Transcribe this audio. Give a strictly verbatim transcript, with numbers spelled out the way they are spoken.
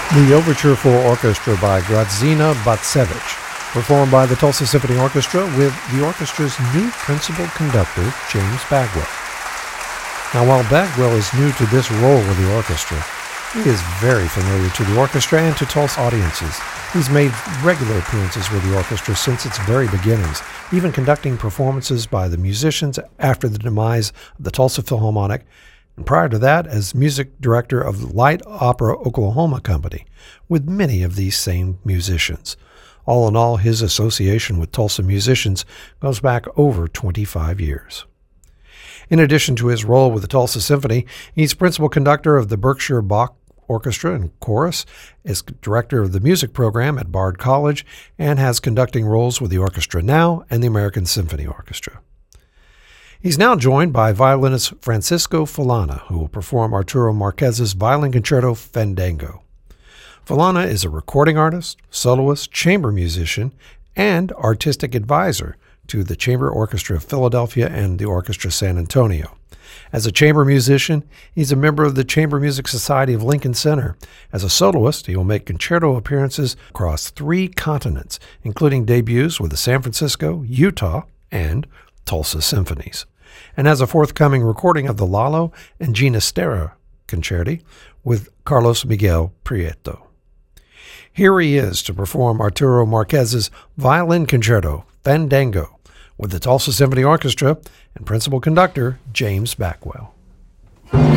The Overture for Orchestra by Grazina Batsevich, performed by the Tulsa Symphony Orchestra with the orchestra's new principal conductor, James Bagwell. Now, while Bagwell is new to this role with the orchestra, he is very familiar to the orchestra and to Tulsa audiences. He's made regular appearances with the orchestra since its very beginnings, even conducting performances by the musicians after the demise of the Tulsa Philharmonic, and prior to that as music director of the Light Opera Oklahoma Company, with many of these same musicians. All in all, his association with Tulsa musicians goes back over twenty-five years. In addition to his role with the Tulsa Symphony, he's principal conductor of the Berkshire Bach Orchestra and Chorus, is director of the music program at Bard College, and has conducting roles with the orchestra now and the American Symphony Orchestra. He's now joined by violinist Francisco Falana, who will perform Arturo Marquez's Violin Concerto Fandango. Falana is a recording artist, soloist, chamber musician, and artistic advisor to the Chamber Orchestra of Philadelphia and the Orchestra San Antonio. As a chamber musician, he's a member of the Chamber Music Society of Lincoln Center. As a soloist, he will make concerto appearances across three continents, including debuts with the San Francisco, Utah, and Tulsa Symphonies. And as a forthcoming recording of the Lalo and Ginastera Concerti with Carlos Miguel Prieto. Here he is to perform Arturo Marquez's Violin Concerto Fandango with the Tulsa Symphony Orchestra and principal conductor James Bagwell.